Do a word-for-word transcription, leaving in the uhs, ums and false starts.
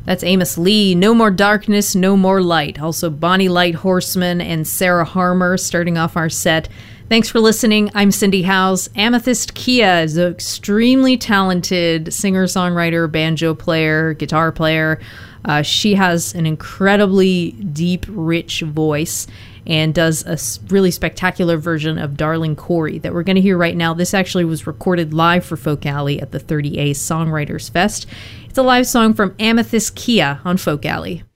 That's Amos Lee, No More Darkness, No More Light. Also Bonnie Light Horseman and Sarah Harmer starting off our set. Thanks for listening. I'm Cindy Howes. Amethyst Kia is an extremely talented singer-songwriter, banjo player, guitar player. Uh, she has an incredibly deep, rich voice and does a really spectacular version of Darling Corey that we're going to hear right now. This actually was recorded live for Folk Alley at the thirty A Songwriters Fest. It's a live song from Amethyst Kia on Folk Alley.